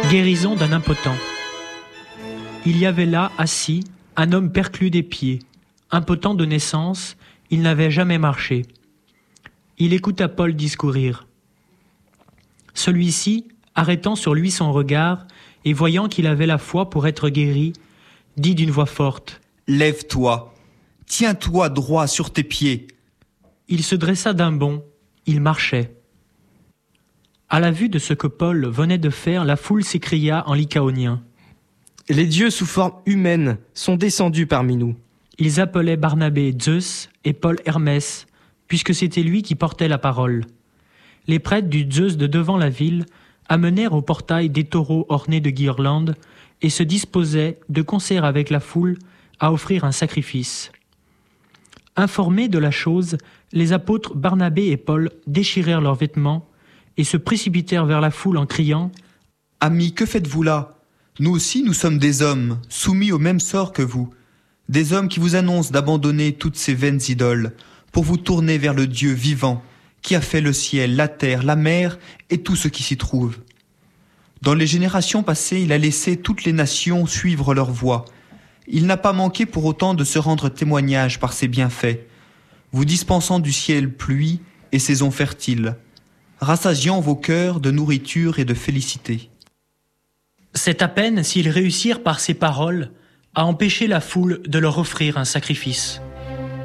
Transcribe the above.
Guérison d'un impotent. Il y avait là, assis, un homme perclus des pieds. Impotent de naissance, il n'avait jamais marché. Il écouta Paul discourir. Celui-ci, arrêtant sur lui son regard et voyant qu'il avait la foi pour être guéri, dit d'une voix forte : « Lève-toi, tiens-toi droit sur tes pieds. » Il se dressa d'un bond, il marchait. À la vue de ce que Paul venait de faire, la foule s'écria en lycaonien : « Les dieux sous forme humaine sont descendus parmi nous. » Ils appelaient Barnabé Zeus et Paul Hermès, puisque c'était lui qui portait la parole. Les prêtres du Zeus de devant la ville amenèrent au portail des taureaux ornés de guirlandes et se disposaient, de concert avec la foule, à offrir un sacrifice. Informés de la chose, les apôtres Barnabé et Paul déchirèrent leurs vêtements et se précipitèrent vers la foule en criant : « Amis, que faites-vous là ? Nous aussi, nous sommes des hommes, soumis au même sort que vous. Des hommes qui vous annoncent d'abandonner toutes ces vaines idoles pour vous tourner vers le Dieu vivant qui a fait le ciel, la terre, la mer et tout ce qui s'y trouve. Dans les générations passées, il a laissé toutes les nations suivre leur voie. Il n'a pas manqué pour autant de se rendre témoignage par ses bienfaits, vous dispensant du ciel pluie et saisons fertiles, rassasiant vos cœurs de nourriture et de félicité. » C'est à peine s'ils réussirent par ces paroles à empêcher la foule de leur offrir un sacrifice.